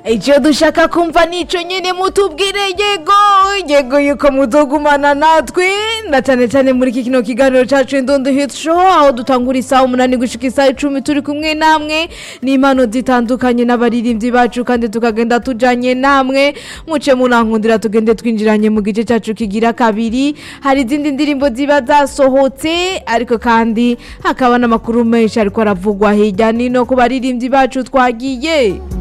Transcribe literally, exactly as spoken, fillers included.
icyo dushaka kumva nico nyene mutubwire yego yego yuko muzogumana natwe na cyane cyane muri iki kino kiganiro cacu Indundi Hit Show aho dutangura isaha umunani gushika isaha icumi turi kumwe namwe n'impano zitandukanye n'abaririmbyi bacu kandi tukagenda tujanye namwe muce munankundira tugende twinjiranye mu gice cacu kigira kabiri hari izindi ndirimbo ziba zasohotse ariko kandi hakaba n'amakuru menshi ariko aravugwa hirya nino ku baririmbyi bacu twagiye